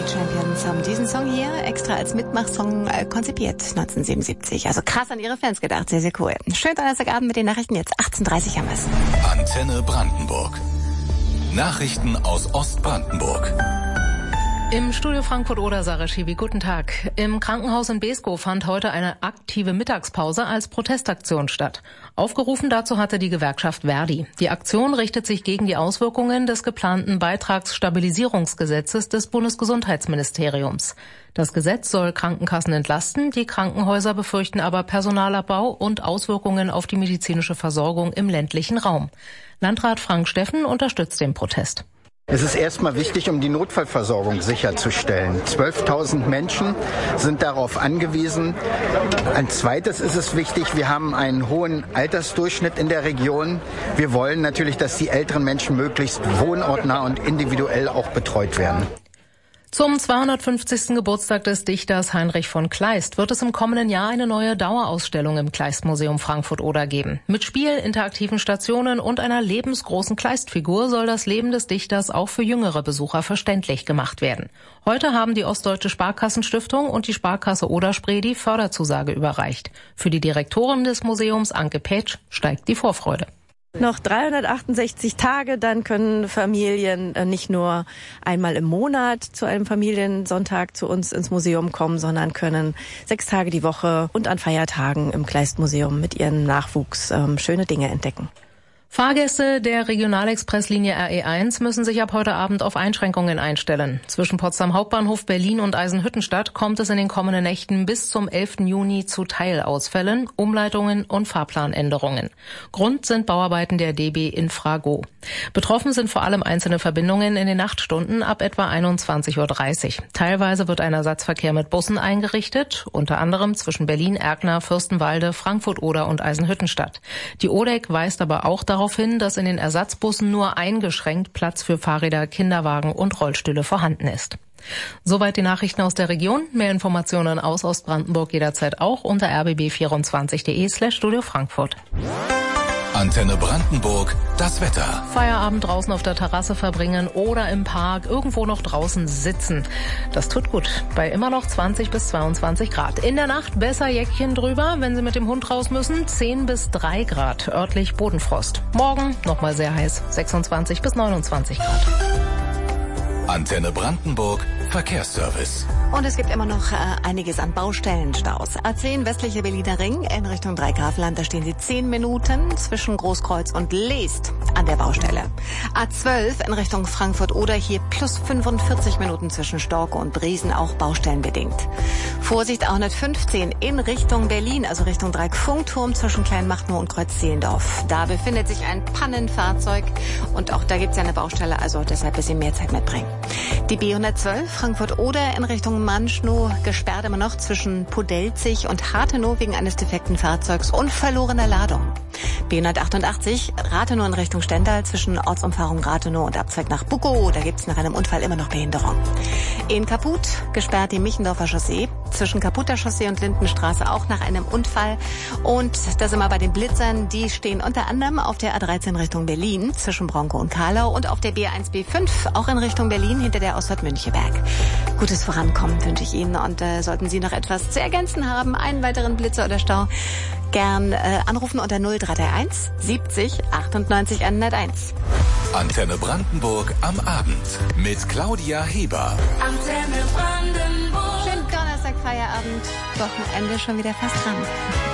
Champions haben diesen Song hier extra als Mitmachsong konzipiert, 1977. Also krass an ihre Fans gedacht, sehr, sehr cool. Schönen Donnerstagabend mit den Nachrichten, jetzt 18:30 haben wir es. Antenne Brandenburg. Nachrichten aus Ostbrandenburg. Im Studio Frankfurt-Oder, Sarah Schiwi, guten Tag. Im Krankenhaus in Beeskow fand heute eine aktive Mittagspause als Protestaktion statt. Aufgerufen dazu hatte die Gewerkschaft Verdi. Die Aktion richtet sich gegen die Auswirkungen des geplanten Beitragsstabilisierungsgesetzes des Bundesgesundheitsministeriums. Das Gesetz soll Krankenkassen entlasten, die Krankenhäuser befürchten aber Personalabbau und Auswirkungen auf die medizinische Versorgung im ländlichen Raum. Landrat Frank Steffen unterstützt den Protest. Es ist erstmal wichtig, um die Notfallversorgung sicherzustellen. 12.000 Menschen sind darauf angewiesen. Ein zweites ist es wichtig, wir haben einen hohen Altersdurchschnitt in der Region. Wir wollen natürlich, dass die älteren Menschen möglichst wohnortnah und individuell auch betreut werden. Zum 250. Geburtstag des Dichters Heinrich von Kleist wird es im kommenden Jahr eine neue Dauerausstellung im Kleist-Museum Frankfurt-Oder geben. Mit Spiel, interaktiven Stationen und einer lebensgroßen Kleist-Figur soll das Leben des Dichters auch für jüngere Besucher verständlich gemacht werden. Heute haben die Ostdeutsche Sparkassenstiftung und die Sparkasse Oder-Spree die Förderzusage überreicht. Für die Direktorin des Museums, Anke Petsch, steigt die Vorfreude. Noch 368 Tage, dann können Familien nicht nur einmal im Monat zu einem Familiensonntag zu uns ins Museum kommen, sondern können 6 Tage die Woche und an Feiertagen im Kleist-Museum mit ihrem Nachwuchs schöne Dinge entdecken. Fahrgäste der Regionalexpresslinie RE1 müssen sich ab heute Abend auf Einschränkungen einstellen. Zwischen Potsdam Hauptbahnhof, Berlin und Eisenhüttenstadt kommt es in den kommenden Nächten bis zum 11. Juni zu Teilausfällen, Umleitungen und Fahrplanänderungen. Grund sind Bauarbeiten der DB Infrago. Betroffen sind vor allem einzelne Verbindungen in den Nachtstunden ab etwa 21:30 Uhr. Teilweise wird ein Ersatzverkehr mit Bussen eingerichtet, unter anderem zwischen Berlin, Erkner, Fürstenwalde, Frankfurt-Oder und Eisenhüttenstadt. Die ODEC weist aber auch darauf hin, dass in den Ersatzbussen nur eingeschränkt Platz für Fahrräder, Kinderwagen und Rollstühle vorhanden ist. Soweit die Nachrichten aus der Region. Mehr Informationen aus Ostbrandenburg jederzeit auch unter rbb24.de/Studio Frankfurt. Antenne Brandenburg, das Wetter. Feierabend draußen auf der Terrasse verbringen oder im Park, irgendwo noch draußen sitzen. Das tut gut. Bei immer noch 20 bis 22 Grad. In der Nacht besser Jäckchen drüber, wenn Sie mit dem Hund raus müssen. 10 bis 3 Grad. Örtlich Bodenfrost. Morgen nochmal sehr heiß. 26 bis 29 Grad. Antenne Brandenburg, Verkehrsservice. Und es gibt immer noch einiges an Baustellenstaus. A10 westliche Berliner Ring in Richtung Dreigrafland, da stehen Sie 10 Minuten zwischen Großkreuz und Leest an der Baustelle. A12 in Richtung Frankfurt-Oder, hier plus 45 Minuten zwischen Storke und Briesen, auch baustellenbedingt. Vorsicht A115 in Richtung Berlin, also Richtung Dreieck-Funkturm zwischen Kleinmachnow und Kreuz-Zehlendorf. Da befindet sich ein Pannenfahrzeug und auch da gibt es ja eine Baustelle, also deshalb ein bisschen mehr Zeit mitbringen. Die B112 Frankfurt-Oder in Richtung Manschnow gesperrt immer noch zwischen Podelzig und Rathenow wegen eines defekten Fahrzeugs und verlorener Ladung. B188 Rathenow in Richtung Stendal zwischen Ortsumfahrung Rathenow und Abzweig nach Bukow. Da gibt es nach einem Unfall immer noch Behinderung. In Kaput gesperrt die Michendorfer Chaussee zwischen Kaputter Chaussee und Lindenstraße auch nach einem Unfall. Und da sind wir bei den Blitzern. Die stehen unter anderem auf der A13 Richtung Berlin zwischen Bronkow und Karlau und auf der B1B5 auch in Richtung Berlin hinter der Ausfahrt Müncheberg. Gutes Vorankommen wünsche ich Ihnen und sollten Sie noch etwas zu ergänzen haben, einen weiteren Blitzer oder Stau, gern anrufen unter 0331 70 98 101. Antenne Brandenburg am Abend mit Claudia Heber. Antenne Brandenburg. Schönen Donnerstag, Feierabend. Wochenende schon wieder fast dran.